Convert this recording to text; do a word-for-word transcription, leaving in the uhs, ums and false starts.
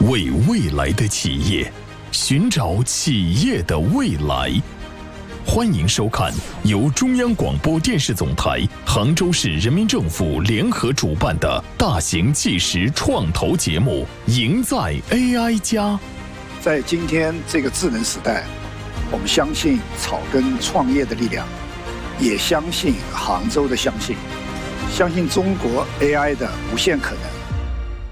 为未来的企业，寻找企业的未来。欢迎收看由中央广播电视总台、杭州市人民政府联合主办的大型纪实创投节目《赢在 A I 加》。 在今天这个智能时代，我们相信草根创业的力量，也相信杭州的相信，相信中国 A I 的无限可能。